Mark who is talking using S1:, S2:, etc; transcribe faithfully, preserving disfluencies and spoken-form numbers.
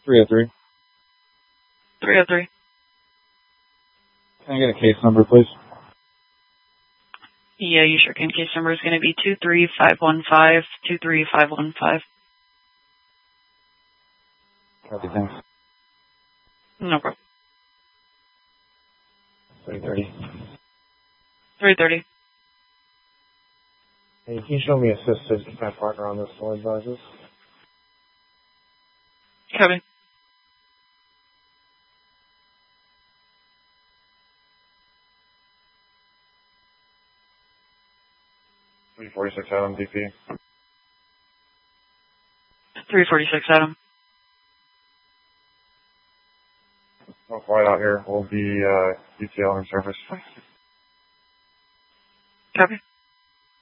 S1: three oh three.
S2: three oh three.
S1: Can I get a case number, please?
S2: Yeah, you sure can. Case number is going to be two three five one five, two three five one five.
S1: Copy, thanks.
S2: No problem.
S1: three thirty.
S2: three thirty.
S1: Hey, can you show me assisted with my partner on this one, advisors?
S2: Copy.
S1: three forty-six Adam, D P.
S2: three forty-six, Adam.
S1: No flight out here. We'll be uh, D T L in service.
S2: Copy.